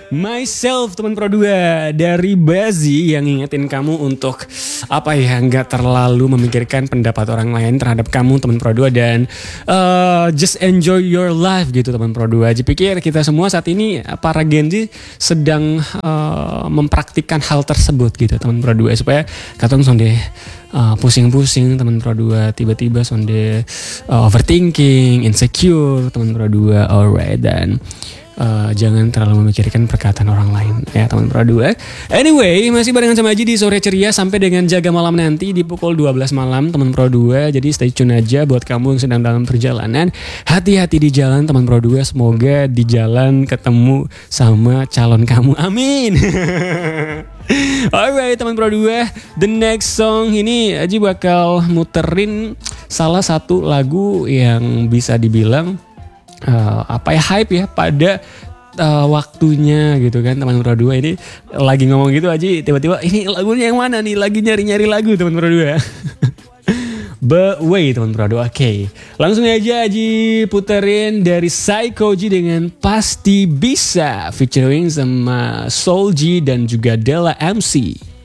Myself teman Pro 2 dari Bazi yang ngingetin kamu untuk nggak terlalu memikirkan pendapat orang lain terhadap kamu teman Pro 2 dan just enjoy your life gitu teman Pro 2. Jadi pikir kita semua saat ini para Gen Z sedang mempraktikkan hal tersebut gitu teman Pro 2 supaya katong sonde pusing-pusing teman Pro 2, tiba-tiba sonde overthinking, insecure teman Pro 2. Alright, dan jangan terlalu memikirkan perkataan orang lain ya teman Pro 2. Anyway, masih barengan sama Aji di Sore Ceria sampai dengan jaga malam nanti di pukul 12 malam teman Pro 2. Jadi stay tune aja buat kamu yang sedang dalam perjalanan. Hati-hati di jalan teman Pro 2. Semoga di jalan ketemu sama calon kamu. Amin. Alright teman Pro 2, the next song ini Aji bakal muterin salah satu lagu yang bisa dibilang hype ya pada waktunya gitu kan teman Pro 2. Ini lagi ngomong gitu Aji tiba-tiba ini lagunya yang mana nih, lagi nyari-nyari lagu teman Pro 2. The Way teman Pro 2. Oke, langsung aja Aji puterin dari Psycho-G dengan Pasti Bisa featuring sama Soul G dan juga Della MC.